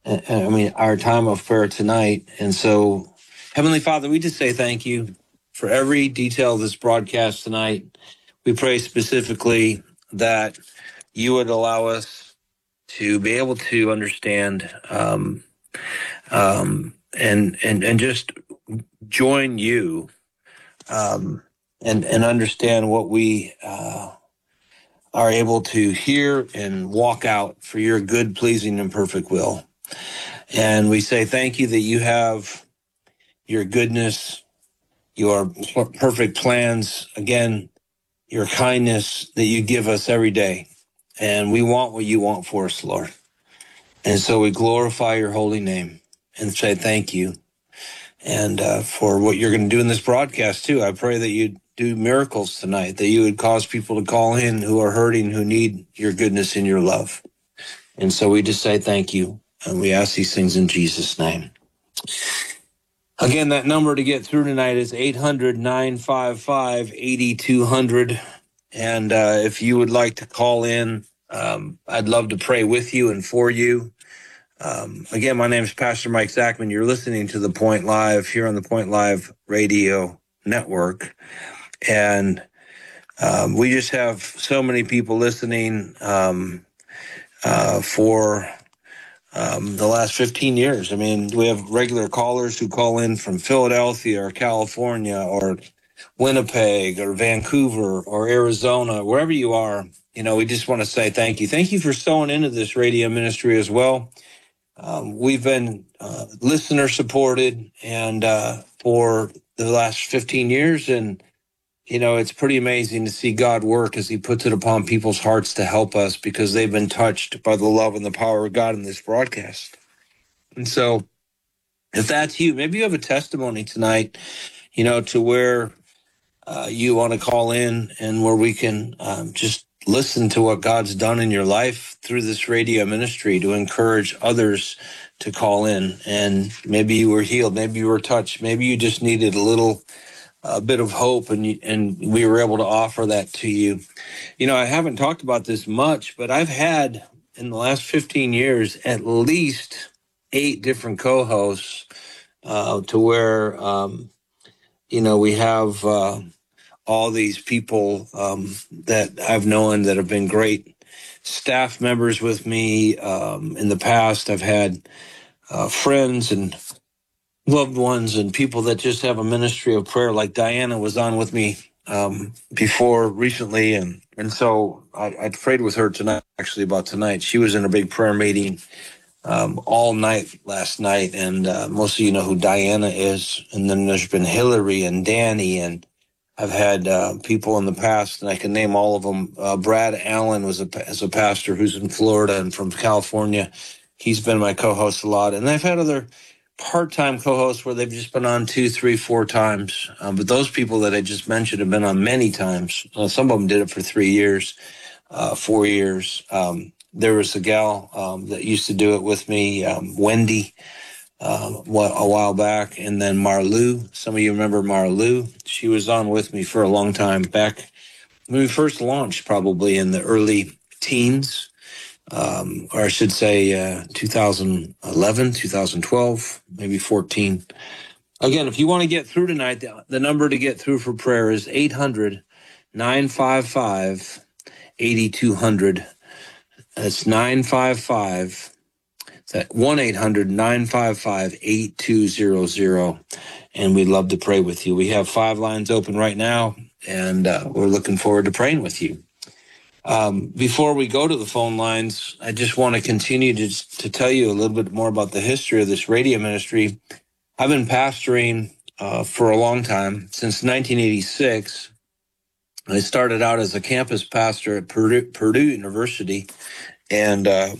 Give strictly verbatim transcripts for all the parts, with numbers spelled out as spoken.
uh, I mean, our time of prayer tonight. And so, Heavenly Father, we just say thank you for every detail of this broadcast tonight. We pray specifically that you would allow us to be able to understand um, um, and and and just join you um, and and understand what we uh, are able to hear and walk out for your good, pleasing, and perfect will. And we say thank you that you have your goodness, your perfect plans, again, your kindness that you give us every day. And we want what you want for us, Lord. And so we glorify your holy name and say thank you. And uh, for what you're going to do in this broadcast, too. I pray that you do miracles tonight, that you would cause people to call in who are hurting, who need your goodness and your love. And so we just say thank you. And we ask these things in Jesus' name. Again, that number to get through tonight is eight hundred, nine five five, eight two zero zero. And uh, if you would like to call in, um, I'd love to pray with you and for you. Um, again, my name is Pastor Mike Zachman. You're listening to The Point Live here on the Point Live Radio Network. And um, we just have so many people listening um, uh, for um, the last fifteen years. I mean, we have regular callers who call in from Philadelphia or California or Winnipeg or Vancouver or Arizona, wherever you are. You know, we just want to say thank you. Thank you for sowing into this radio ministry as well. Um, we've been uh, listener supported and uh, for the last fifteen years. And, you know, it's pretty amazing to see God work as he puts it upon people's hearts to help us because they've been touched by the love and the power of God in this broadcast. And so if that's you, maybe you have a testimony tonight, you know, to where uh, you want to call in and where we can um, just listen to what God's done in your life through this radio ministry to encourage others to call in. And maybe you were healed. Maybe you were touched. Maybe you just needed a little a bit of hope, and you, and we were able to offer that to you. You know, I haven't talked about this much, but I've had in the last fifteen years at least eight different co-hosts uh, to where, um, you know, we have uh, all these people um, that I've known that have been great staff members with me um, in the past. I've had uh, friends and loved ones and people that just have a ministry of prayer, like Diana was on with me um, before recently. And, and so I, I prayed with her tonight, actually about tonight. She was in a big prayer meeting um, all night last night. And uh, most of you know who Diana is. And then there's been Hillary and Danny, and I've had uh, people in the past, and I can name all of them. Uh, Brad Allen was a, as a pastor who's in Florida and from California. He's been my co-host a lot. And I've had other part-time co-hosts where they've just been on two, three, four times. Um, but those people that I just mentioned have been on many times. Uh, some of them did it for three years, uh, four years. Um, there was a gal um, that used to do it with me, um, Wendy, uh, a while back. And then Marlou. Some of you remember Marlou. She was on with me for a long time back when we first launched, probably in the early teens. Um, or I should say uh, two thousand eleven, two thousand twelve, maybe fourteen. Again, if you want to get through tonight, the, the number to get through for prayer is eight hundred, nine five five, eight two zero zero. That's nine five five, that one eight hundred, nine five five, eight two zero zero. And we'd love to pray with you. We have five lines open right now, and uh, we're looking forward to praying with you. Um, before we go to the phone lines, I just want to continue to, to tell you a little bit more about the history of this radio ministry. I've been pastoring uh, for a long time, since nineteen eighty-six. I started out as a campus pastor at Purdue, Purdue University, and uh,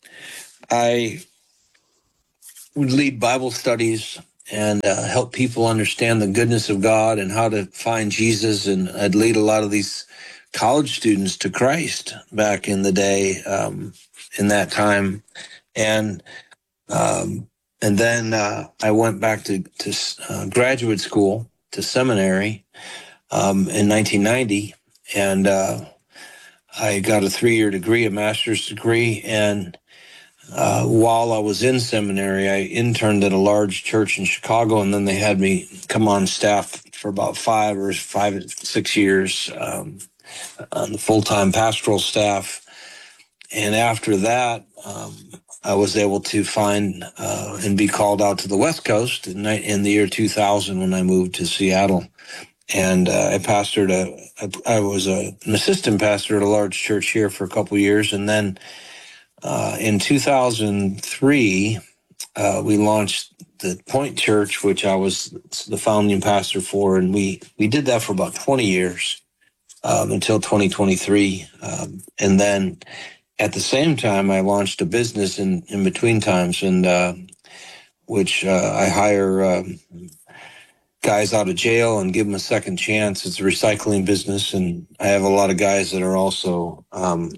I would lead Bible studies and uh, help people understand the goodness of God and how to find Jesus, and I'd lead a lot of these college students to Christ back in the day, um, in that time. And, um, and then, uh, I went back to, to, uh, graduate school, to seminary, um, in nineteen ninety. And, uh, I got a three year degree, a master's degree. And, uh, while I was in seminary, I interned at a large church in Chicago, and then they had me come on staff for about five or five, six years um, on the full-time pastoral staff. And after that, um, I was able to find uh, and be called out to the West Coast in, in the year two thousand when I moved to Seattle. And uh, I pastored a, I was a, an assistant pastor at a large church here for a couple of years. And then uh, in two thousand three, uh, we launched the Point Church, which I was the founding pastor for. And we, we did that for about twenty years um, until twenty twenty-three. Um, and then at the same time, I launched a business in, in between times, and uh, which uh, I hire um, guys out of jail and give them a second chance. It's a recycling business, and I have a lot of guys that are also um,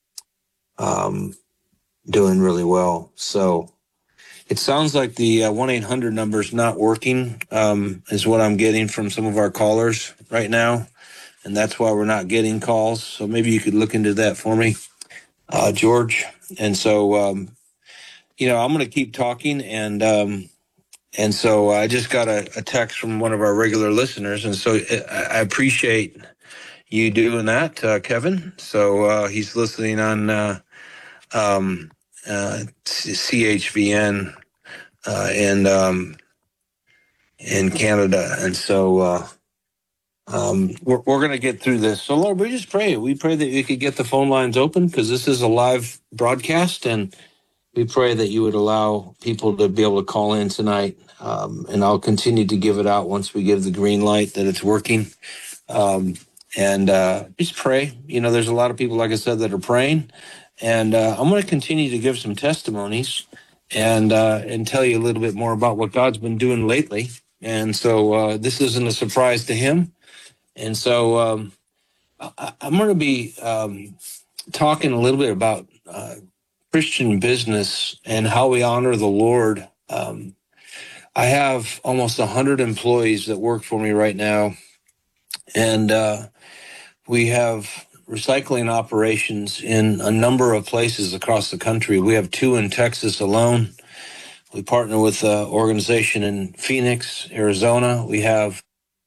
um, doing really well. So it sounds like the uh, one eight hundred number is not working, um, is what I'm getting from some of our callers right now, and that's why we're not getting calls. So maybe you could look into that for me. Uh, George. And so, um, you know, I'm going to keep talking. And um, and so I just got a, a text from one of our regular listeners. And so I, I appreciate you doing that, uh, Kevin. So uh, he's listening on uh, um, uh, C H V N uh, in, um, in Canada. And so uh, um, we're, we're going to get through this. So, Lord, we just pray. We pray that you could get the phone lines open, because this is a live broadcast, and we pray that you would allow people to be able to call in tonight. Um, and I'll continue to give it out once we give the green light that it's working. Um, and uh, just pray. You know, there's a lot of people, like I said, that are praying. And uh, I'm going to continue to give some testimonies and uh, and tell you a little bit more about what God's been doing lately. And so uh, this isn't a surprise to him. And so um, I, I'm going to be um, talking a little bit about uh, Christian business and how we honor the Lord. Um, I have almost one hundred employees that work for me right now, and uh, we have recycling operations in a number of places across the country. We have two in Texas alone. We partner with an organization in Phoenix, Arizona. We have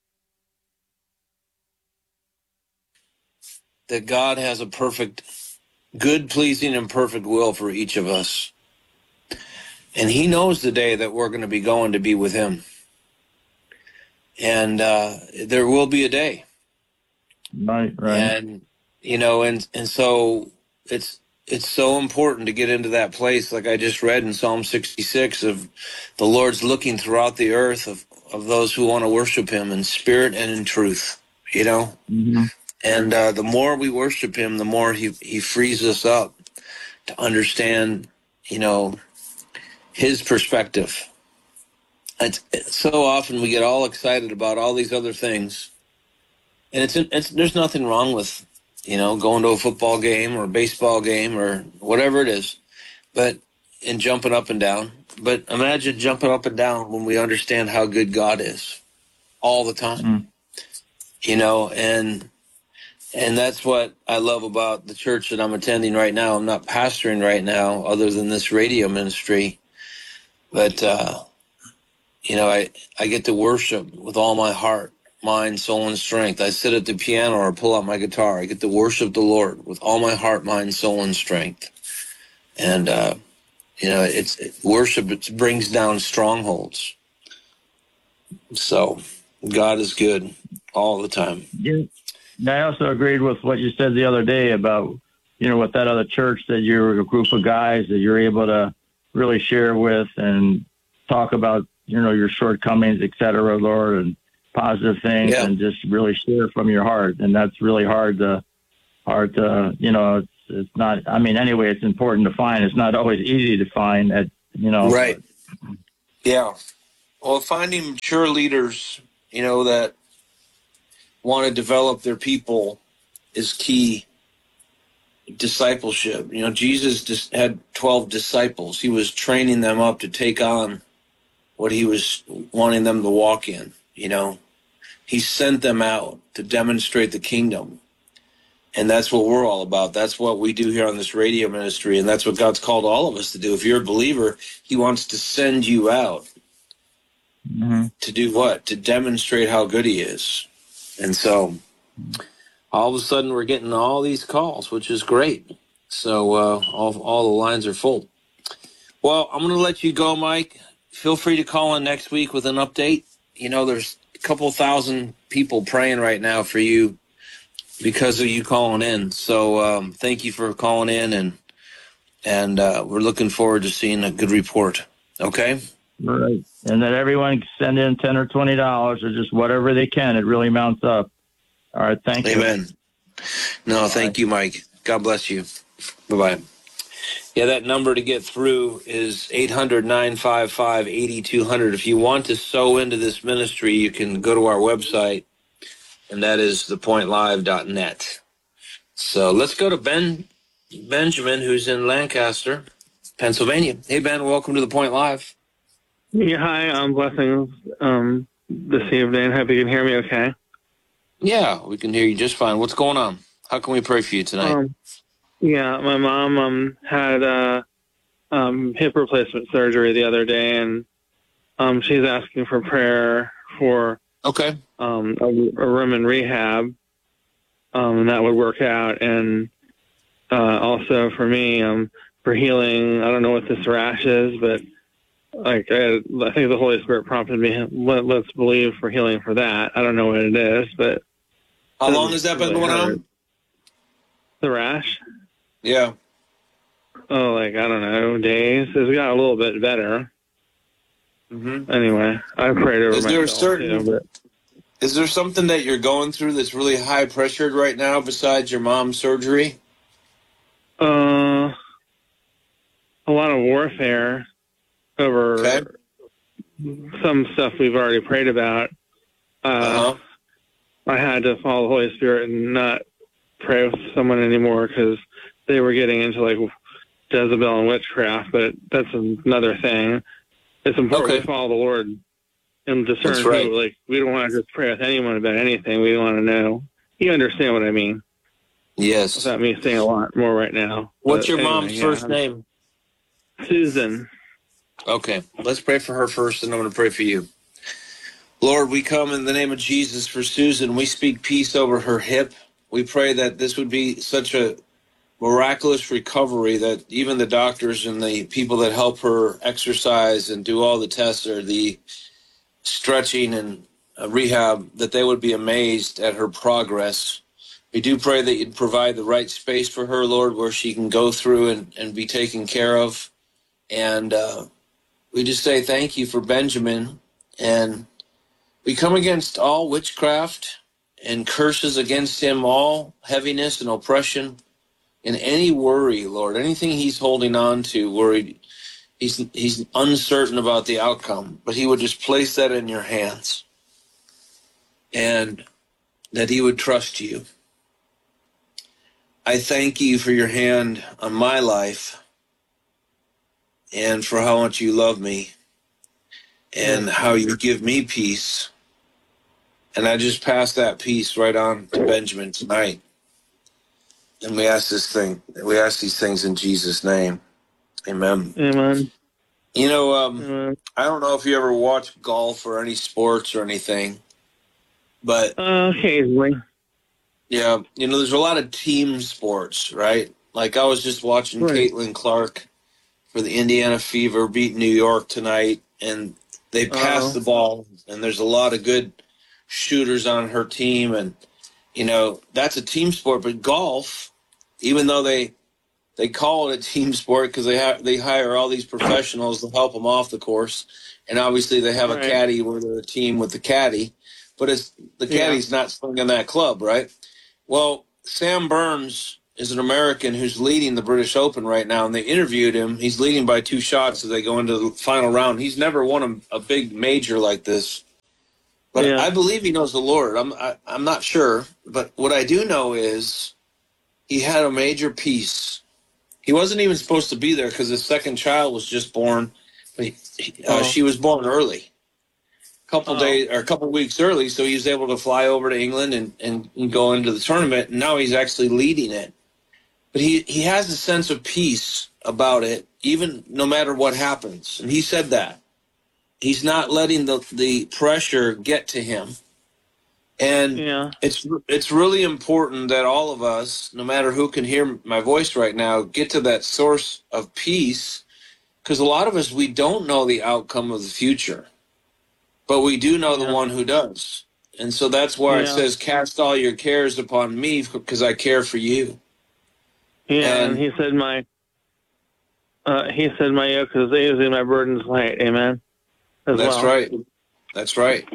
that God has a perfect, good, pleasing, and perfect will for each of us. And he knows the day that we're going to be going to be with him. And uh, there will be a day. Right, right. And, you know, and, and so it's it's so important to get into that place, like I just read in Psalm sixty-six, of the Lord's looking throughout the earth of, of those who want to worship him in spirit and in truth, you know? Mm-hmm. And uh, the more we worship him, the more he, he frees us up to understand, you know, his perspective. It's, it's so often we get all excited about all these other things, and it's, it's there's nothing wrong with, you know, going to a football game or a baseball game or whatever it is, but and jumping up and down. But imagine jumping up and down when we understand how good God is all the time, Mm. you know, and and that's what I love about the church that I'm attending right now. I'm not pastoring right now, other than this radio ministry, but uh, you know, I I get to worship with all my heart, mind, soul, and strength. I sit at the piano or pull out my guitar. I get to worship the Lord with all my heart, mind, soul, and strength. And, uh, you know, it's it, worship, it brings down strongholds. So God is good all the time. Yeah. I also agreed with what you said the other day about, you know, with that other church, that you're a group of guys that you're able to really share with and talk about, you know, your shortcomings, et cetera, Lord, and positive things, Yeah. and just really share from your heart. And that's really hard to, hard to, you know, it's, it's not, I mean, anyway, it's important to find. It's not always easy to find at, you know. Right. Yeah. Well, finding mature leaders, you know, that want to develop their people is key. Discipleship. You know, Jesus just had twelve disciples. He was training them up to take on what he was wanting them to walk in, you know. He sent them out to demonstrate the kingdom. And that's what we're all about. That's what we do here on this radio ministry, and that's what God's called all of us to do. If you're a believer, he wants to send you out. Mm-hmm. To do what? To demonstrate how good he is. And so all of a sudden we're getting all these calls, which is great. So uh, all, all the lines are full. Well, I'm going to let you go, Mike. Feel free to call in next week with an update. You know, there's a couple thousand people praying right now for you because of you calling in. So um, thank you for calling in, and and uh, we're looking forward to seeing a good report. Okay? Right. And that everyone send in ten or twenty dollars or just whatever they can. It really mounts up. All right. Thank you. Amen. No, Bye. Thank you, Mike. God bless you. Bye-bye. Yeah, that number to get through is eight hundred, nine five five, eight two zero zero. If you want to sow into this ministry, you can go to our website, and that is the point live dot net. So let's go to Ben Benjamin, who's in Lancaster, Pennsylvania. Hey, Ben, welcome to the Point Live. Yeah, hi, um, blessings um, this evening. Hope you can hear me okay. Yeah, we can hear you just fine. What's going on? How can we pray for you tonight? Um, yeah, my mom um, had uh, um, hip replacement surgery the other day, and um, she's asking for prayer for okay um, a, a room in rehab, um, and that would work out. And uh, also for me, um, for healing, I don't know what this rash is, but like I, I think the Holy Spirit prompted me, Let, let's believe for healing for that. I don't know what it is, but... How long has that been really going hurt. on? The rash? Yeah. Oh, like, I don't know, days. It's got a little bit better. Mm-hmm. Anyway, I prayed over is there myself. Certain, you know, but... Is there something that you're going through that's really high pressured right now besides your mom's surgery? Uh, a lot of warfare over okay. some stuff we've already prayed about. Uh, uh-huh. I had to follow the Holy Spirit and not pray with someone anymore because they were getting into like Jezebel and witchcraft, but that's another thing. It's important okay. to follow the Lord and discern that's right. who, like, we don't want to just pray with anyone about anything. We want to know. You understand what I mean? Yes. Without me saying a lot more right now. What's but your anyway, mom's yeah, first I'm, name? Susan. Okay, let's pray for her first, and I'm going to pray for you. Lord, we come in the name of Jesus for Susan. We speak peace over her hip. We pray that this would be such a miraculous recovery that even the doctors and the people that help her exercise and do all the tests or the stretching and uh, rehab, that they would be amazed at her progress. We do pray that you'd provide the right space for her, Lord, where she can go through and, and be taken care of. And uh, we just say thank you for Benjamin. And we come against all witchcraft and curses against him, all heaviness and oppression and any worry, Lord, anything he's holding on to, worried, he's, he's uncertain about the outcome, but he would just place that in your hands and that he would trust you. I thank you for your hand on my life and for how much you love me and how you give me peace. And I just pass that peace right on to Benjamin tonight. And we ask this thing, we ask these things in Jesus' name. Amen. Amen. You know, um, Amen. I don't know if you ever watch golf or any sports or anything, but uh, occasionally. Yeah, you know, there's a lot of team sports, right? Like I was just watching right. Caitlin Clark for the Indiana Fever beat New York tonight, and they passed Uh-oh. the ball, and there's a lot of good shooters on her team, and you know that's a team sport. But golf, even though they they call it a team sport because they ha- they hire all these professionals to help them off the course, and obviously they have right. a caddy where they're a team with the caddy, but it's the caddy's yeah. not swinging that club, right? Well, Sam Burns is an American who's leading the British Open right now, and they interviewed him. He's leading by two shots as they go into the final round. He's never won a, a big major like this, but yeah. I believe he knows the Lord. I'm I, I'm not sure, but what I do know is he had a major peace. He wasn't even supposed to be there because his second child was just born. But he, uh, oh. She was born early, couple Oh. days or a couple weeks early, so he was able to fly over to England and, and, and go into the tournament. And now he's actually leading it. But he, he has a sense of peace about it, even no matter what happens. And he said that. He's not letting the, the pressure get to him. And Yeah. it's it's really important that all of us, no matter who can hear my voice right now, get to that source of peace. Because a lot of us, we don't know the outcome of the future, but we do know Yeah. the one who does. And so that's why it Yeah. says, cast all your cares upon me because I care for you. Yeah, and, And- he said my, uh, he said my yoke is easy and my burden's light. Amen. As That's well. right. That's right.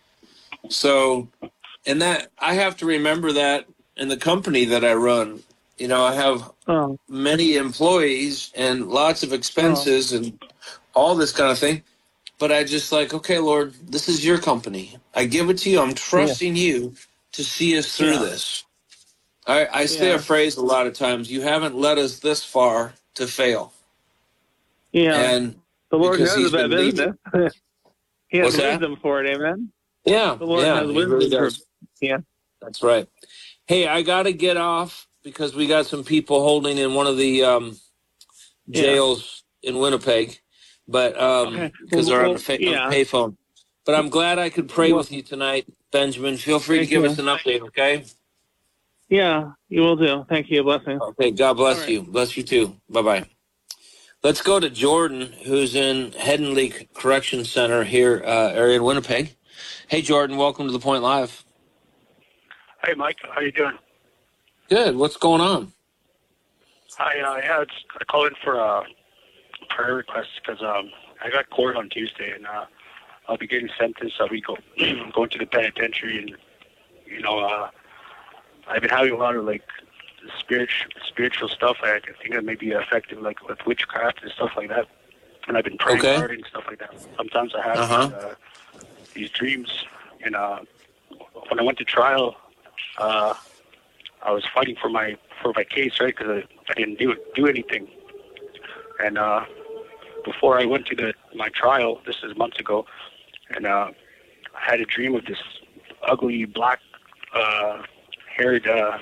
So, and that I have to remember that in the company that I run. You know, I have Oh. many employees and lots of expenses and all this kind of thing. But I just like, okay, Lord, this is your company. I give it to you. I'm trusting you to see us through Yeah. this. I, I say Yeah. a phrase a lot of times, you haven't led us this far to fail. Yeah. And The Lord because knows he's about been leading. business. He has What's that? wisdom for it. Amen. Yeah, The Lord yeah, has he wisdom really for does. Yeah. That's right. Hey, I got to get off because we got some people holding in one of the um, jails in Winnipeg, but um, Okay. because Well, they're on well, the, fa- on yeah. the payphone. But I'm glad I could pray Well- with you tonight, Benjamin. Feel free to Thank give you. us an update, okay? Yeah, you will do. Thank you. Blessings. Okay, God bless All right. you. Bless you too. Bye-bye. Let's go to Jordan, who's in Headingley Correction Center here, uh, area in Winnipeg. Hey, Jordan, welcome to The Point Live. Hey, Mike. How you doing? Good. What's going on? I uh, yeah, it's, I called in for a prayer request because um, I got court on Tuesday, and uh, I'll be getting sentenced. I'll be go, going to the penitentiary, and you know, uh, I've been having a lot of like spiritual spiritual stuff. I think it may be affected like with witchcraft and stuff like that. And I've been praying Okay. hard and stuff like that. Sometimes I have Uh-huh. these, uh, these dreams, and uh, when I went to trial, uh, I was fighting for my for my case, right? Because I, I didn't do do anything. And uh, before I went to the my trial, this is months ago, and uh, I had a dream of this ugly black uh, haired uh,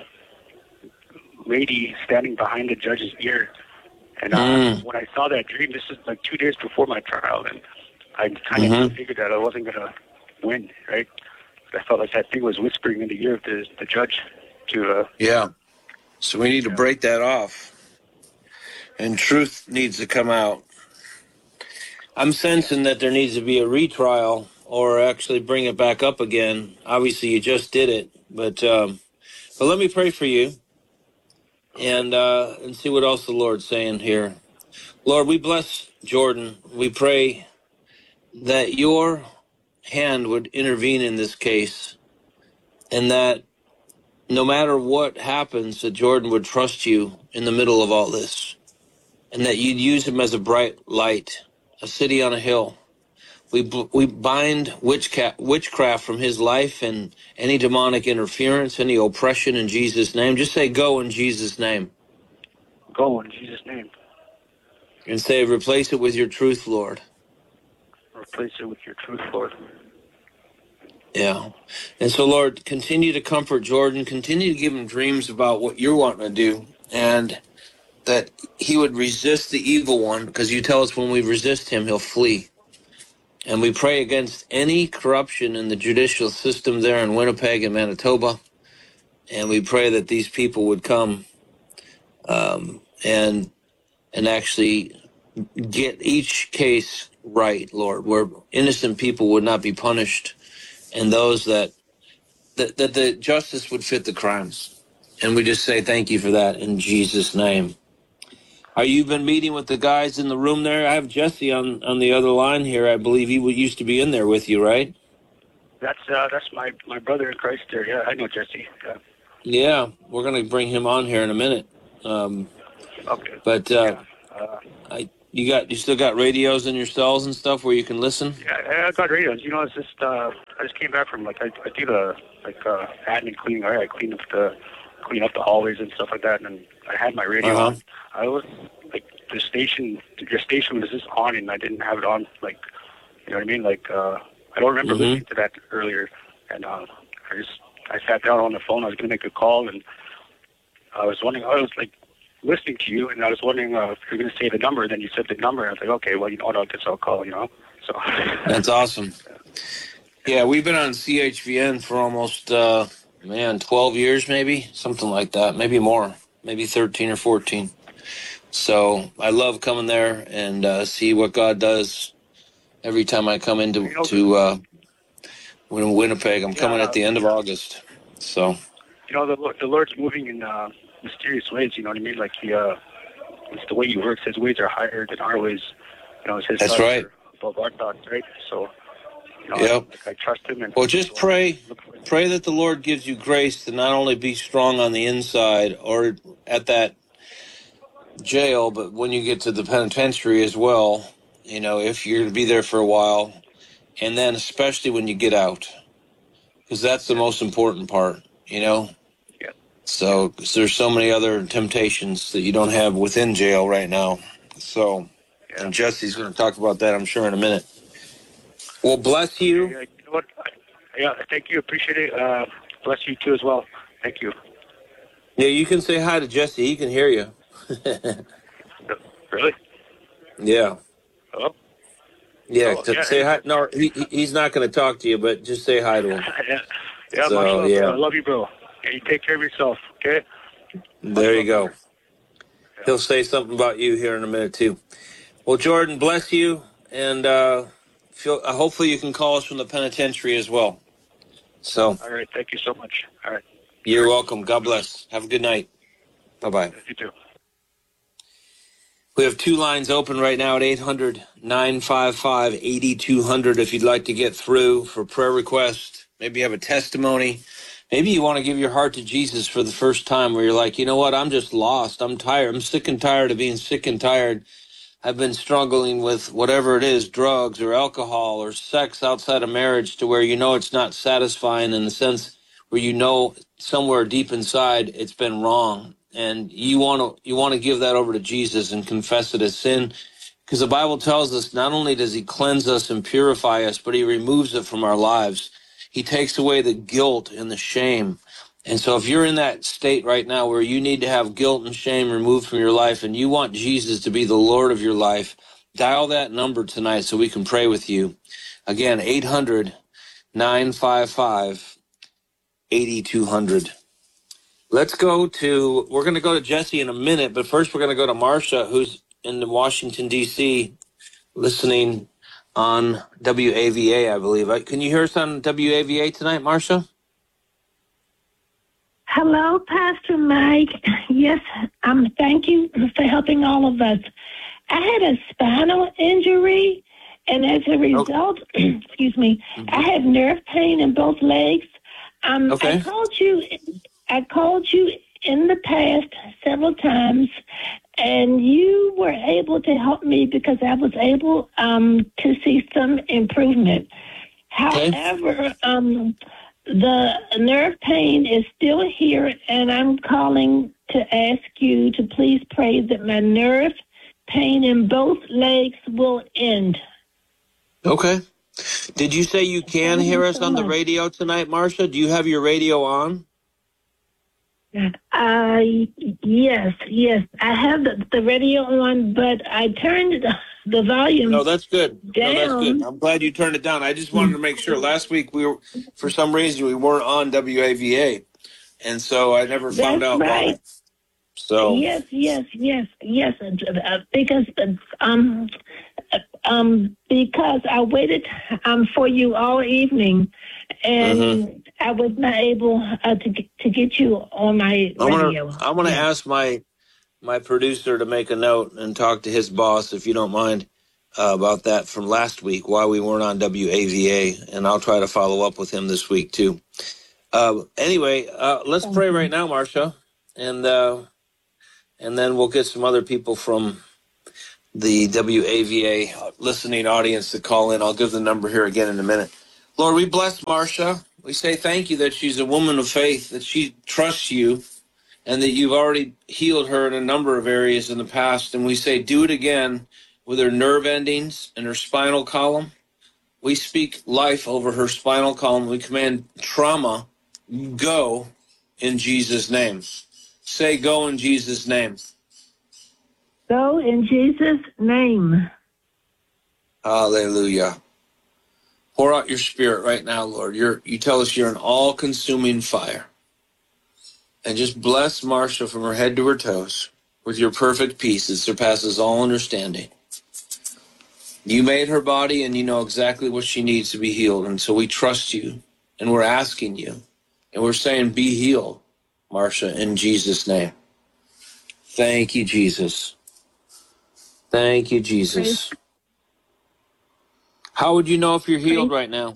lady standing behind the judge's ear. And uh, Mm. when I saw that dream, this is like two days before my trial, and I kind of Mhm. figured that I wasn't gonna win, right? I felt like that thing was whispering in the ear of the the judge to. Uh, Yeah. So we need to Yeah. break that off. And truth needs to come out. I'm sensing that there needs to be a retrial or actually bring it back up again. Obviously, you just did it, but um, but let me pray for you and uh, and see what else the Lord's saying here. Lord, we bless Jordan. We pray that your hand would intervene in this case, and that no matter what happens, that Jordan would trust you in the middle of all this, and that you'd use him as a bright light, a city on a hill. We b- we bind witchcraft, witchcraft from his life and any demonic interference, any oppression in Jesus' name. Just say go in Jesus' name. Go in Jesus' name. And say replace it with your truth, Lord. Replace it with your truth, Lord. Yeah. And so, Lord, continue to comfort Jordan. Continue to give him dreams about what you're wanting to do. And that he would resist the evil one, because you tell us when we resist him, he'll flee. And we pray against any corruption in the judicial system there in Winnipeg and Manitoba. And we pray that these people would come um, and and actually get each case right, Lord, where innocent people would not be punished, and those that that, that the justice would fit the crimes. And we just say thank you for that in Jesus' name. Are you been meeting with the guys in the room there? I have Jesse on, on the other line here. I believe he would, used to be in there with you, right? That's uh, that's my, my brother in Christ there. Yeah, I know Jesse. Yeah. Yeah, we're going to bring him on here in a minute. Um, Okay. but uh, Yeah. Uh, I, you got you still got radios in your cells and stuff where you can listen? yeah, I got radios. You know, it's just uh, I just came back from like I, I do the like uh, admin cleaning. Right? I clean up the clean up the hallways and stuff like that, and I had my radio Uh-huh. on. I was like the station, your station was just on, and I didn't have it on. Like, you know what I mean? Like, uh, I don't remember Mm-hmm. listening to that earlier, and uh, I just I sat down on the phone. I was going to make a call, and I was wondering. I was like listening to you, and I was wondering uh, if you're going to say the number. Then you said the number. I was like, okay, well, you know what? I guess I'll call. You know, so That's awesome. Yeah, we've been on C H V N for almost, uh, man, twelve years maybe, something like that, maybe more, maybe thirteen or fourteen. So I love coming there and uh, see what God does every time I come into You know, to uh, Winnipeg. I'm coming Yeah. at the end of August. So you know, the Lord- the Lord's moving in uh, mysterious ways. You know what I mean? Like he, uh, it's the way He works. His ways are higher than our ways. You know, it's His That's thoughts right. are above our thoughts, right? So, you know, Yep. like I trust Him. And Well, just pray, pray that the Lord gives you grace to not only be strong on the inside or at that jail, but when you get to the penitentiary as well, you know, if you're to be there for a while, and then especially when you get out, because that's the most important part, you know? Yeah. So 'cause there's so many other temptations that you don't have within jail right now. So, Yeah. and Jesse's going to talk about that, I'm sure, in a minute. Well, bless you. Yeah, you know what? I, yeah, thank you. Appreciate it. Uh, bless you too as well. Thank you. Yeah, you can say hi to Jesse. He can hear you. Really? Yeah. Hello? Yeah, Oh, t- yeah, say hey. hi. No, he, he- he's not going to talk to you, but just say hi to him. yeah, yeah, So, much love. yeah. bro. I love you, bro. Yeah, you take care of yourself, okay? There you go. Yeah. He'll say something about you here in a minute, too. Well, Jordan, bless you, and uh, feel, uh, hopefully you can call us from the penitentiary as well. So, All right. Thank you so much. All right. you're welcome. God bless. Have a good night. Bye-bye. You too. We have two lines open right now at eight hundred, nine five five, eight two zero zero if you'd like to get through for prayer requests. Maybe you have a testimony. Maybe you want to give your heart to Jesus for the first time where you're like, you know what, I'm just lost. I'm tired. I'm sick and tired of being sick and tired. I've been struggling with whatever it is, drugs or alcohol or sex outside of marriage, to where you know it's not satisfying, in the sense where you know somewhere deep inside it's been wrong. And you want to you want to give that over to Jesus and confess it as sin, because the Bible tells us not only does He cleanse us and purify us, but He removes it from our lives. He takes away the guilt and the shame. And so if you're in that state right now where you need to have guilt and shame removed from your life, and you want Jesus to be the Lord of your life, dial that number tonight so we can pray with you. Again, eight hundred, nine five five, eight two zero zero. Let's go to, we're going to go to Jesse in a minute, but first we're going to go to Marsha, who's in Washington, D C, listening on W A V A, I believe. Can you hear us on W A V A tonight, Marsha? Hello, Pastor Mike. Yes, um, thank you for helping all of us. I had a spinal injury, and as a result, okay. excuse me, mm-hmm. I have nerve pain in both legs. Um, okay. I called you. I called you in the past several times, and you were able to help me because I was able um, to see some improvement. Okay. However, um, the nerve pain is still here, and I'm calling to ask you to please pray that my nerve pain in both legs will end. Okay. Did you say you can Thank hear you us so on much. the radio tonight, Marsha? Do you have your radio on? Uh, yes, yes. I have the, the radio on, but I turned the, the volume No, that's good. down. No, that's good. I'm glad you turned it down. I just wanted to make sure. Last week, we were, for some reason, we weren't on W A V A, and so I never found That's out right. why. So Yes, yes, yes, yes. Uh, because um, um, because I waited um for you all evening, and mm-hmm. I was not able uh, to to get you on my I'm radio. gonna I'm gonna yes. ask my my producer to make a note and talk to his boss, if you don't mind, uh, about that from last week, why we weren't on W A V A, and I'll try to follow up with him this week too. Uh, anyway, uh, let's Thank pray you. right now, Marsha, and uh, and then we'll get some other people from the W A V A listening audience to call in. I'll give the number here again in a minute. Lord, we bless Marsha. We say thank you that she's a woman of faith, that she trusts you, and that you've already healed her in a number of areas in the past. And we say do it again with her nerve endings and her spinal column. We speak life over her spinal column. We command trauma, go in Jesus' name. Say go in Jesus' name. Go in Jesus' name. Hallelujah. Pour out your spirit right now, Lord. You're, you tell us you're an all-consuming fire. And just bless Marcia from her head to her toes with your perfect peace that surpasses all understanding. You made her body, and you know exactly what she needs to be healed. And so we trust you, and we're asking you, and we're saying, be healed, Marcia, in Jesus' name. Thank you, Jesus. Thank you, Jesus. How would you know if you're healed right now?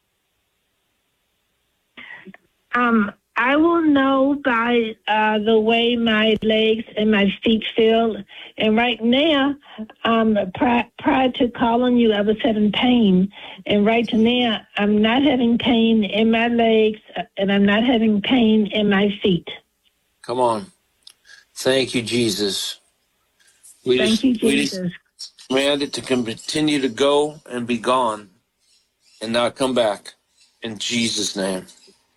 Um, I will know by uh, the way my legs and my feet feel. And right now, um, pri- prior to calling you, I was having pain. And right now, I'm not having pain in my legs, and I'm not having pain in my feet. Come on. Thank you, Jesus. We Thank just, you, Jesus. We just command it to continue to go and be gone and not come back. In Jesus' name.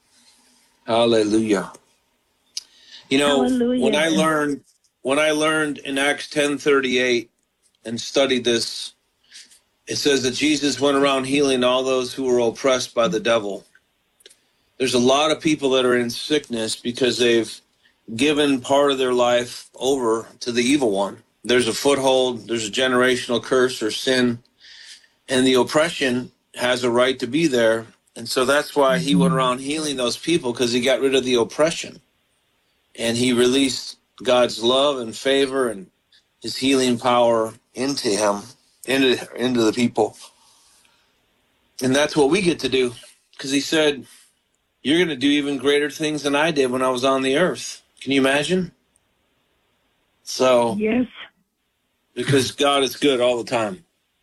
Hallelujah. You know, Hallelujah. when I learned when I learned in Acts ten thirty-eight and studied this, it says that Jesus went around healing all those who were oppressed by the devil. There's a lot of people that are in sickness because they've given part of their life over to the evil one. There's a foothold, there's a generational curse or sin, and the oppression has a right to be there. And so that's why he went around healing those people, because he got rid of the oppression. And he released God's love and favor and his healing power into him, into, into the people. And that's what we get to do, because he said, you're going to do even greater things than I did when I was on the earth. Can you imagine? So, yes, because God is good all the time.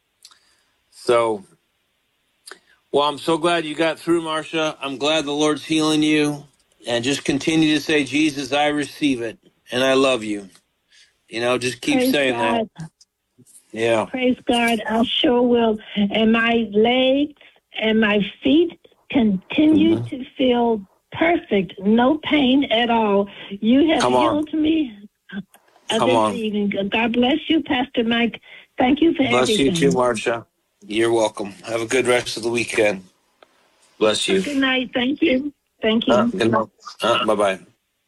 So, well, I'm so glad you got through, Marcia. I'm glad the Lord's healing you. And just continue to say, Jesus, I receive it, and I love you. You know, just keep Praise saying God. that. Yeah. Praise God. I sure will. And my legs and my feet continue Mm-hmm. to feel perfect. No pain at all. You have Come on. healed me uh, Come this on. evening. God bless you, Pastor Mike. Thank you for Bless everything. you too, Marcia. You're welcome. Have a good rest of the weekend. Bless you. Good night. Thank you. Thank you. Uh, good night. Uh, bye-bye.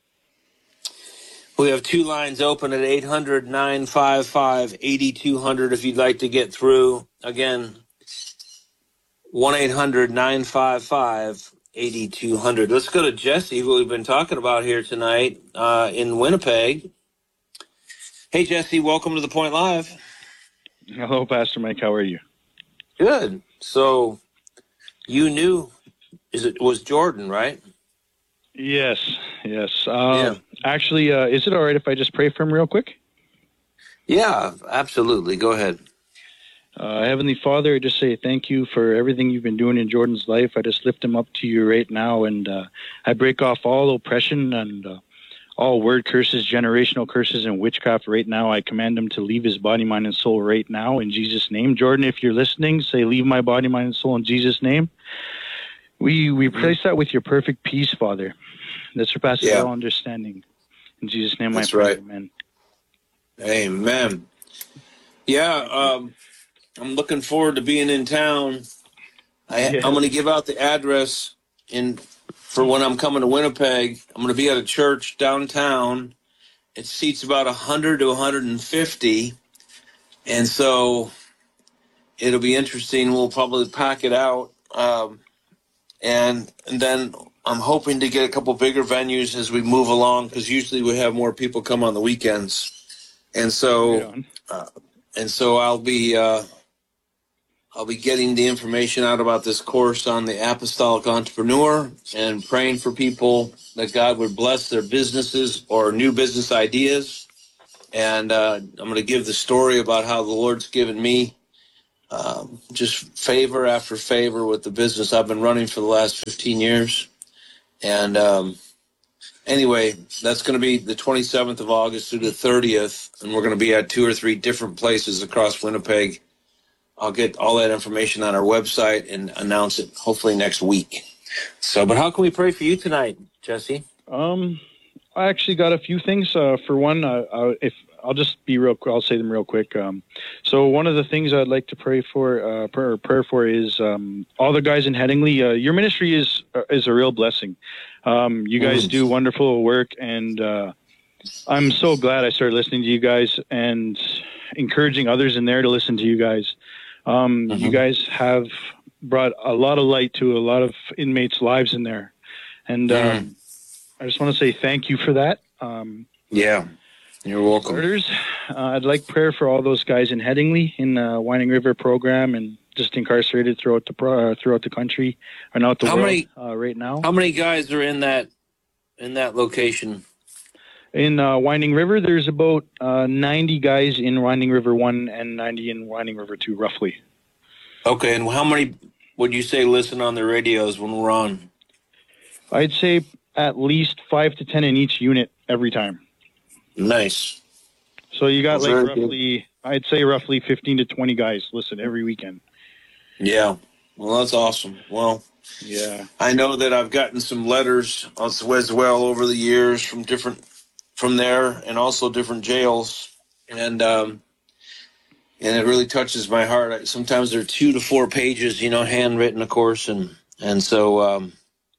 We have two lines open at eight hundred, nine five five, eight two zero zero if you'd like to get through. Again, one eight hundred, nine five five, eight two zero zero. Let's go to Jesse, who we've been talking about here tonight uh, in Winnipeg. Hey, Jesse, welcome to The Point Live. Hello, Pastor Mike. How are you? Good. So you knew, is it was Jordan, right? Yes, yes. Um, Yeah. Actually, uh, is it all right if I just pray for him real quick? Yeah, absolutely. Go ahead. Uh, Heavenly Father, I just say thank you for everything you've been doing in Jordan's life. I just lift him up to you right now, and uh, I break off all oppression and uh, all word curses, generational curses, and witchcraft right now. I command him to leave his body, mind, and soul right now in Jesus' name. Jordan, if you're listening, say, leave my body, mind, and soul in Jesus' name. We we replace that with your perfect peace, Father, that surpasses Yeah. all understanding. In Jesus' name, That's I pray. right. Amen. Amen. Yeah, um, I'm looking forward to being in town. I, Yes. I'm going to give out the address in for when I'm coming to Winnipeg. I'm going to be at a church downtown. It seats about one hundred to one hundred fifty, and so it'll be interesting. We'll probably pack it out, um, and and then I'm hoping to get a couple bigger venues as we move along, because usually we have more people come on the weekends. And so, Right uh, and so I'll be, uh, I'll be getting the information out about this course on the Apostolic Entrepreneur and praying for people that God would bless their businesses or new business ideas. And uh, I'm going to give the story about how the Lord's given me um, just favor after favor with the business I've been running for the last fifteen years. And um, anyway, that's going to be the twenty-seventh of August through the thirtieth, and we're going to be at two or three different places across Winnipeg I'll get all that information on our website and announce it hopefully next week. So, but how can we pray for you tonight, Jesse? Um, I actually got a few things. Uh, for one, uh, uh, if I'll just be real quick, I'll say them real quick. Um, so one of the things I'd like to pray for, uh, prayer, prayer for is um, all the guys in Headingley. Uh, your ministry is uh, is a real blessing. Um, you guys do wonderful work, and uh, I'm so glad I started listening to you guys and encouraging others in there to listen to you guys. Um, Mm-hmm. You guys have brought a lot of light to a lot of inmates' lives in there, and um, Mm. I just want to say thank you for that. Um, Yeah, you're welcome. Starters, uh, I'd like prayer for all those guys in Headingley in the Winding River program and just incarcerated throughout the pro- uh, throughout the country and out the How world many- uh, right now. How many guys are in that in that location? In uh, Winding River, there's about uh, ninety guys in Winding River one and ninety in Winding River two, roughly. Okay, and how many would you say listen on the radios when we're on? I'd say at least five to ten in each unit every time. Nice. So you got That's like very roughly, I'd say roughly fifteen to twenty guys listen every weekend. Yeah. Well, that's awesome. Well, Yeah. I know that I've gotten some letters as well over the years from different, from there and also different jails. And, um, and it really touches my heart. I- Sometimes they're two to four pages, you know, handwritten, of course. And, and so, um,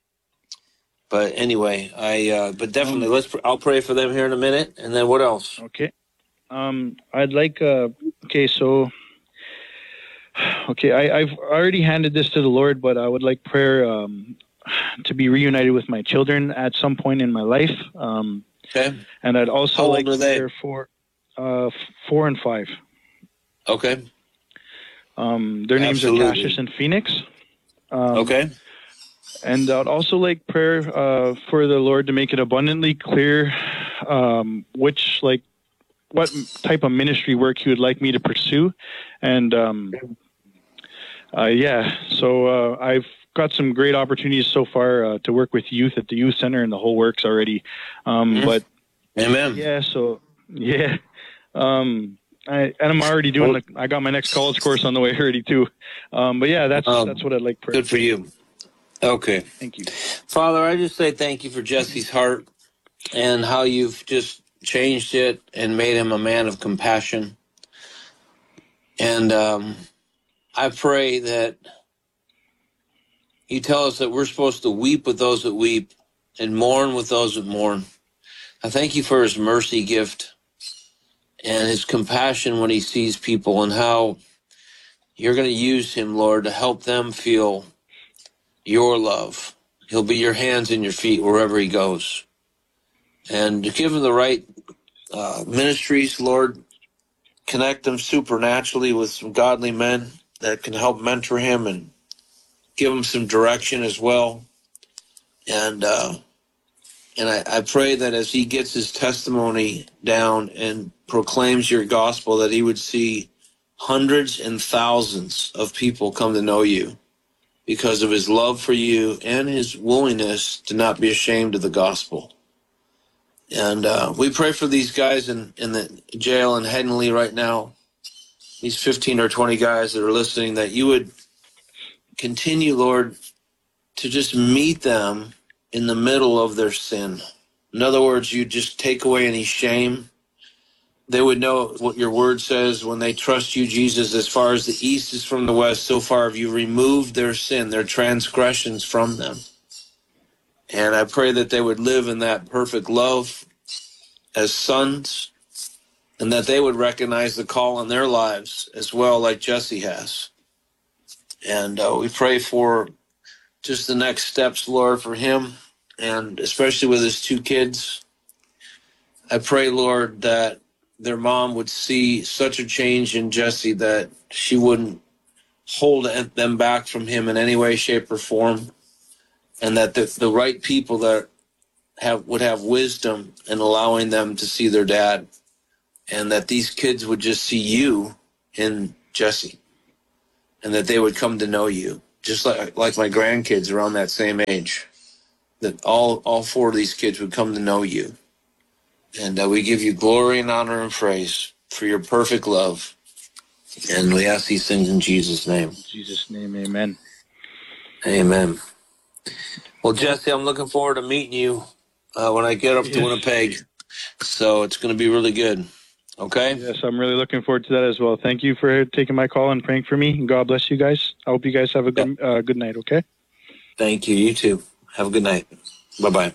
but anyway, I, uh, but definitely let's, pr- I'll pray for them here in a minute. And then what else? Okay. Um, I'd like, uh, okay, so, okay, I, I've already handed this to the Lord, but I would like prayer um, to be reunited with my children at some point in my life. Um, Okay. and I'd also How old like are they? prayer for uh, f- four and five. Okay. Um, their names are Absolutely. Cassius and Phoenix. Um, Okay. And I'd also like prayer uh, for the Lord to make it abundantly clear um, which, like, what type of ministry work He would like me to pursue. And, um, uh, yeah, so uh, I've got some great opportunities so far uh, to work with youth at the youth center and the whole works already. Um, Mhm. But, Amen. yeah, so, yeah. Um, I, and I'm already doing, the, I got my next college course on the way already, too. Um, but, yeah, that's Um, that's what I'd like prayer Good for you. Okay. Thank you. Father, I just say thank you for Jesse's heart and how you've just changed it and made him a man of compassion. And um, I pray that you tell us that we're supposed to weep with those that weep and mourn with those that mourn. I thank you for his mercy gift and his compassion when he sees people and how you're going to use him, Lord, to help them feel your love. He'll be your hands and your feet wherever he goes. And to give him the right uh, ministries, Lord, connect them supernaturally with some godly men that can help mentor him and give him some direction as well. And uh, and I, I pray that as he gets his testimony down and proclaims your gospel, that he would see hundreds and thousands of people come to know you because of his love for you and his willingness to not be ashamed of the gospel. And uh, we pray for these guys in, in the jail in Headingley right now, these fifteen or twenty guys that are listening, that you would continue, Lord, to just meet them in the middle of their sin. In other words, you just take away any shame. They would know what your word says when they trust you, Jesus. As far as the east is from the west, so far have you removed their sin, their transgressions from them. And I pray that they would live in that perfect love as sons, and that they would recognize the call on their lives as well, like Jesse has. And uh, we pray for just the next steps, Lord, for him, and especially with his two kids. I pray, Lord, that their mom would see such a change in Jesse that she wouldn't hold them back from him in any way, shape, or form, and that the, the right people that have would have wisdom in allowing them to see their dad, and that these kids would just see you in Jesse, and that they would come to know you, just like like my grandkids around that same age, that all, all four of these kids would come to know you. And uh, we give you glory and honor and praise for your perfect love. And we ask these things in Jesus' name. In Jesus' name, amen. Amen. Well, Jesse, I'm looking forward to meeting you uh, when I get up yes. to Winnipeg. So it's going to be really good. Okay? Yes, I'm really looking forward to that as well. Thank you for taking my call and praying for me. And God bless you guys. I hope you guys have a good, yeah. uh, good night, okay? Thank you. You too. Have a good night. Bye-bye.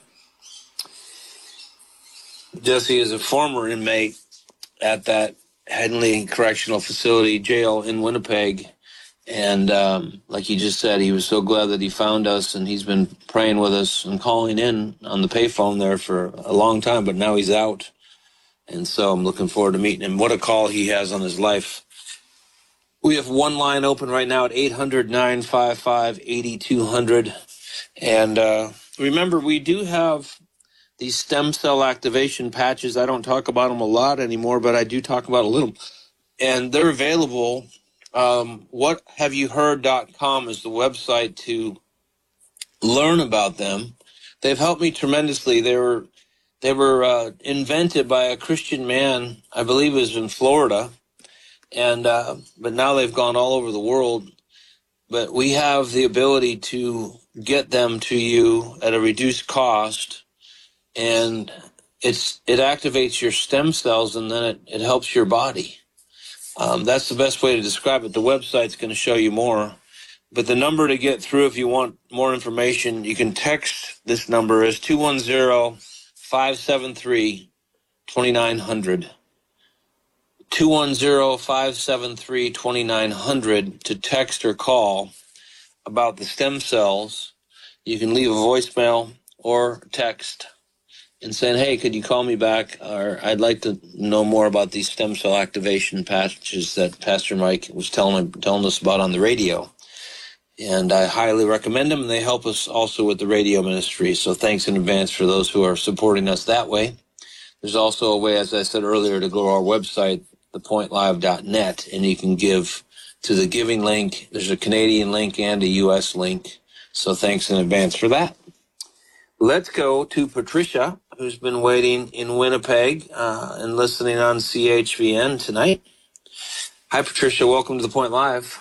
Jesse is a former inmate at that Henley Correctional Facility jail in Winnipeg. And um, like he just said, he was so glad that he found us, and he's been praying with us and calling in on the payphone there for a long time, but now he's out. And so I'm looking forward to meeting him. What a call he has on his life. We have one line open right now at eight hundred, nine five five, eight two zero zero. And uh, remember, we do have these stem cell activation patches. I don't talk about them a lot anymore, but I do talk about a little. And they're available. Um, what have you heard dot com is the website to learn about them. They've helped me tremendously. They were they were uh, invented by a Christian man, I believe it was in Florida, and uh, but now they've gone all over the world. But we have the ability to get them to you at a reduced cost, and it's it activates your stem cells, and then it, it helps your body. Um, that's the best way to describe it. The website's going to show you more. But the number to get through if you want more information, you can text this number is two one zero, five seven three, two nine zero zero. two one zero, five seven three, two nine zero zero to text or call about the stem cells. You can leave a voicemail or text and saying, hey, could you call me back? Or I'd like to know more about these stem cell activation patches that Pastor Mike was telling telling us about on the radio. And I highly recommend them, and they help us also with the radio ministry. So thanks in advance for those who are supporting us that way. There's also a way, as I said earlier, to go to our website, the point live dot net, and you can give to the giving link. There's a Canadian link and a U S link. So thanks in advance for that. Let's go to Patricia, who's been waiting in Winnipeg uh, and listening on C H V N tonight. Hi, Patricia. Welcome to The Point Live.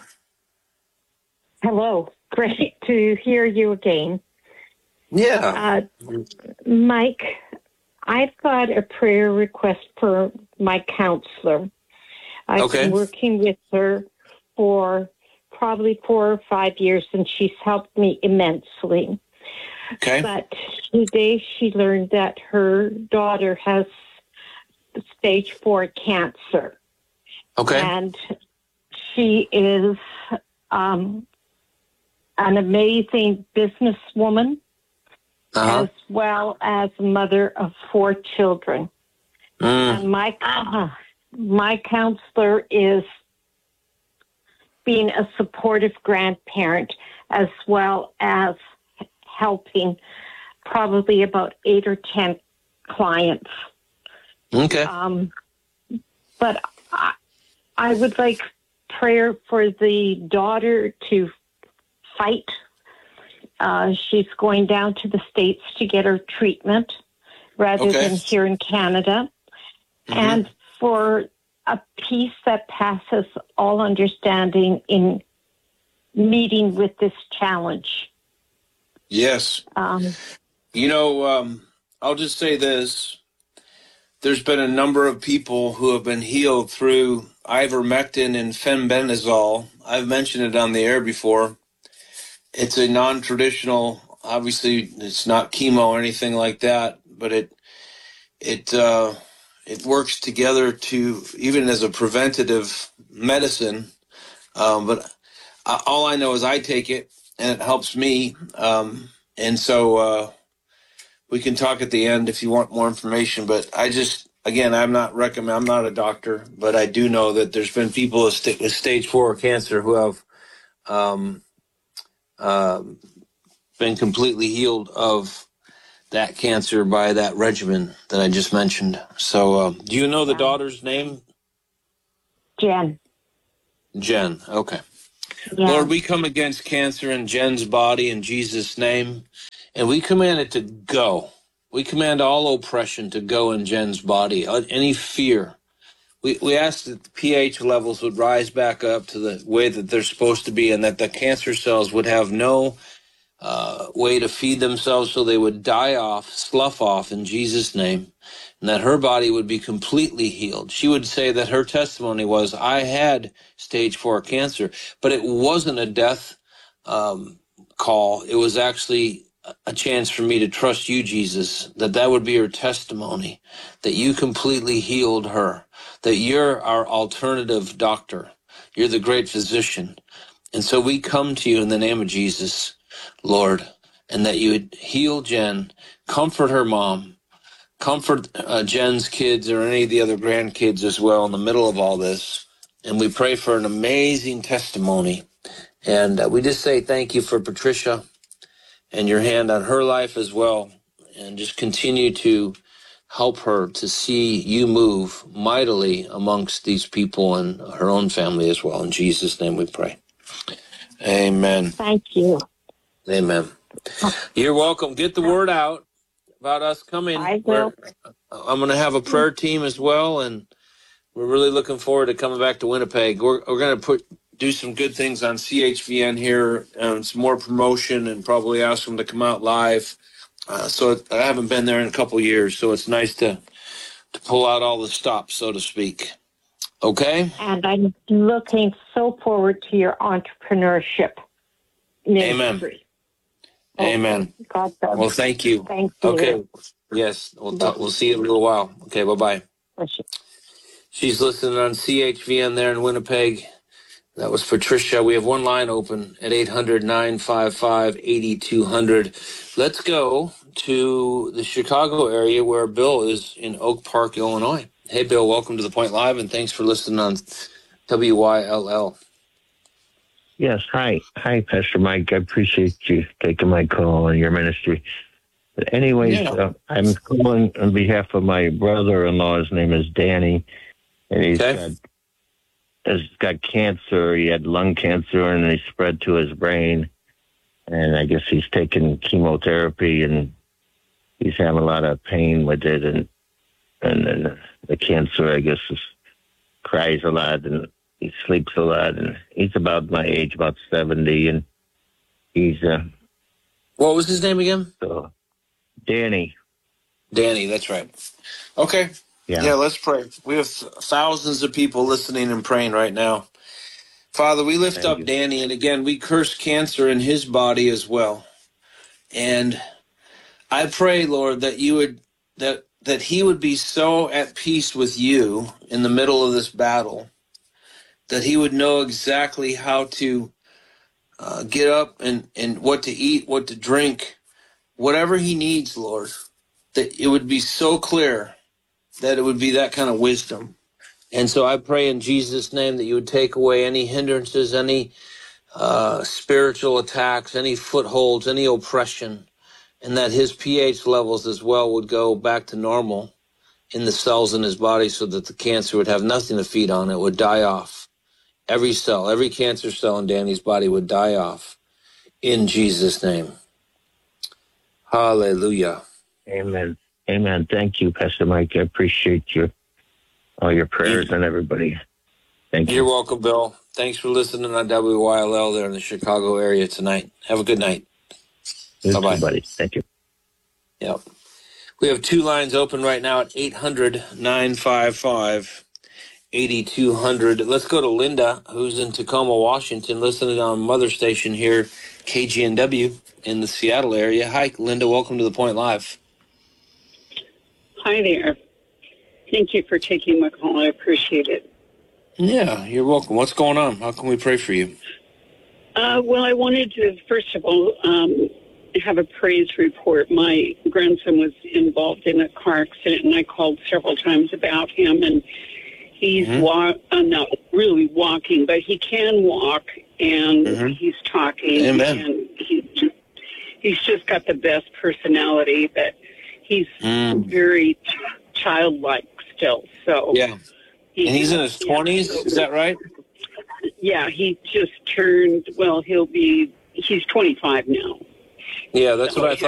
Hello. Great to hear you again. Yeah. Uh, Mike, I've got a prayer request for my counselor. I've okay. been working with her for probably four or five years, and she's helped me immensely. Okay. But today she learned that her daughter has stage four cancer. Okay. And she is um, an amazing businesswoman, uh-huh. as well as a mother of four children. Mm. And my, uh, my counselor is being a supportive grandparent, as well as helping probably about eight or ten clients. Okay. Um, but I, I would like prayer for the daughter to fight. Uh, she's going down to the States to get her treatment rather okay. than here in Canada. Mm-hmm. And for a peace that passes all understanding in meeting with this challenge. Yes. Um, you know, um, I'll just say this. There's been a number of people who have been healed through ivermectin and fenbendazole. I've mentioned it on the air before. It's a non-traditional, obviously it's not chemo or anything like that, but it it uh, it works together to, even as a preventative medicine. Um, but I, all I know is I take it, and it helps me. Um, and so uh, we can talk at the end if you want more information. But I just, again, I'm not recommend. I'm not a doctor, but I do know that there's been people with, st- with stage four cancer who have um, uh, been completely healed of that cancer by that regimen that I just mentioned. So, uh, do you know the daughter's name? Jen. Jen. Okay. Yeah. Lord, we come against cancer in Jen's body in Jesus' name, and we command it to go. We command all oppression to go in Jen's body, any fear. we, we asked that the pH levels would rise back up to the way that they're supposed to be, and that the cancer cells would have no uh, way to feed themselves, so they would die off, slough off in Jesus' name, and that her body would be completely healed. She would say that her testimony was, I had stage four cancer, but it wasn't a death um, call. It was actually a chance for me to trust you, Jesus, that that would be her testimony, that you completely healed her, that you're our alternative doctor. You're the great physician. And so we come to you in the name of Jesus, Lord, and that you would heal Jen, comfort her mom, comfort uh, Jen's kids or any of the other grandkids as well in the middle of all this. And we pray for an amazing testimony. And uh, we just say thank you for Patricia and your hand on her life as well. And just continue to help her to see you move mightily amongst these people and her own family as well. In Jesus' name we pray. Amen. Thank you. Amen. You're welcome. Get the word out about us coming. I will. We're, I'm going to have a prayer team as well, and we're really looking forward to coming back to Winnipeg. We're, we're going to put do some good things on C H V N here, and some more promotion, and probably ask them to come out live. Uh, so I haven't been there in a couple of years, so it's nice to to pull out all the stops, so to speak. Okay? And I'm looking so forward to your entrepreneurship ministry. Amen. Oh, Amen. God bless. Well, thank you. Thank you. Okay. Yes, we'll talk, we'll see you in a little while. Okay, bye-bye. She's listening on C H V N there in Winnipeg. That was Patricia. We have one line open at eight hundred, nine five five, eight two zero zero. Let's go to the Chicago area where Bill is in Oak Park, Illinois. Hey, Bill, welcome to The Point Live, and thanks for listening on W Y L L. Yes, hi. Hi, Pastor Mike. I appreciate you taking my call on your ministry. But anyways, yeah. uh, I'm calling on behalf of my brother-in-law. His name is Danny, and he's okay. got has got cancer. He had lung cancer, and it spread to his brain. And I guess he's taking chemotherapy, and he's having a lot of pain with it. And and then the cancer, I guess, is, cries a lot, and he sleeps a lot. And he's about my age, about seventy. And he's uh, what was his name again? So, Danny. Danny, that's right. Okay. Yeah. yeah, let's pray. We have thousands of people listening and praying right now. Father, we lift Thank up you. Danny, and again, we curse cancer in his body as well. And I pray, Lord, that you would that that he would be so at peace with you in the middle of this battle, that he would know exactly how to uh, get up and, and what to eat, what to drink, whatever he needs, Lord, that it would be so clear, that it would be that kind of wisdom. And so I pray in Jesus' name that you would take away any hindrances, any uh, spiritual attacks, any footholds, any oppression, and that his pH levels as well would go back to normal in the cells in his body, so that the cancer would have nothing to feed on. It would die off. Every cell, every cancer cell in Danny's body would die off in Jesus' name. Hallelujah. Amen. Amen. Thank you, Pastor Mike. I appreciate your all your prayers and everybody. Thank you. You're welcome, Bill. Thanks for listening on W Y L L there in the Chicago area tonight. Have a good night. Bye bye, buddy. Thank you. Yep. We have two lines open right now at eight hundred, nine five five, eight two zero zero. Let's go to Linda, who's in Tacoma, Washington, listening on Mother Station here, K G N W in the Seattle area. Hi, Linda. Welcome to The Point Live. Hi there. Thank you for taking my call. I appreciate it. Yeah, you're welcome. What's going on? How can we pray for you? Uh, well, I wanted to, first of all, um, have a praise report. My grandson was involved in a car accident, and I called several times about him, and he's mm-hmm. wa- uh, not really walking, but he can walk, and mm-hmm. he's talking, Amen. and he's just, he's just got the best personality, but he's mm. very ch- childlike still. So yeah, he, and he's in his twenties. Yeah. Is that right? Yeah, he just turned. Well, he'll be. He's twenty-five now. Yeah, that's so what I thought.